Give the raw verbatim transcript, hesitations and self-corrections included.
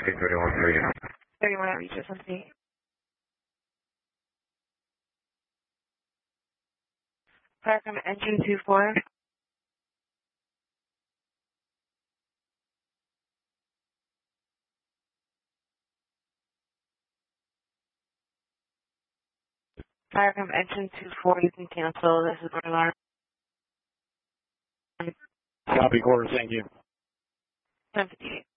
Copy thirty-one for you. thirty-one at Regis one three. Fire from engine two four. Fire from engine two four, you can cancel. This is burn alarm. Copy quarter, thank you. ten fifty-eight.